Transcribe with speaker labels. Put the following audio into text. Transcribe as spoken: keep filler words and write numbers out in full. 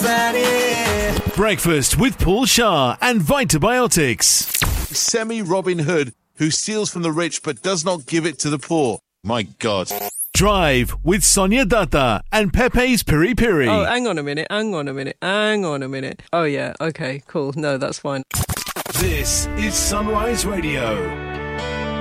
Speaker 1: about it.
Speaker 2: Breakfast with Paul Shah and Vitabiotics.
Speaker 3: Semi-Robin Hood who steals from the rich but does not give it to the poor. My God.
Speaker 2: Drive with Sonia Datta and Pepe's Piri Piri.
Speaker 4: Oh, hang on a minute, hang on a minute, hang on a minute. Oh, yeah, okay, cool. No, that's fine.
Speaker 2: This is Sunrise Radio.